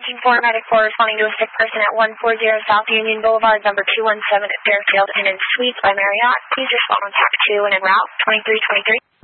Team 4, Medic 4 responding to a sick person at 140 South Union Boulevard, number 217 at Fairfield Inn and Suites by Marriott. Please respond on TAC 2 and en route 2323.